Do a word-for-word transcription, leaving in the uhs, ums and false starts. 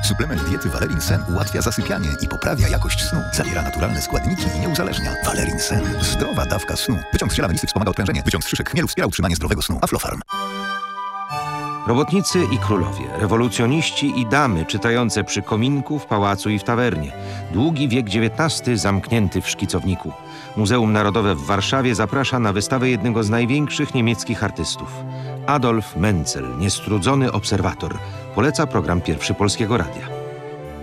Suplement diety Valerin Sen ułatwia zasypianie i poprawia jakość snu. Zawiera naturalne składniki i nie uzależnia. Valerin Sen. Zdrowa dawka snu. Wyciąg z ziela melisy wspomaga odprężenie. Wyciąg z szyszek chmielu wspiera utrzymanie zdrowego snu. Aflofarm. Robotnicy i królowie, rewolucjoniści i damy czytające przy kominku, w pałacu i w tawernie. Długi wiek dziewiętnasty zamknięty w szkicowniku. Muzeum Narodowe w Warszawie zaprasza na wystawę jednego z największych niemieckich artystów. Adolf Menzel, niestrudzony obserwator. Poleca program Pierwszy Polskiego Radia.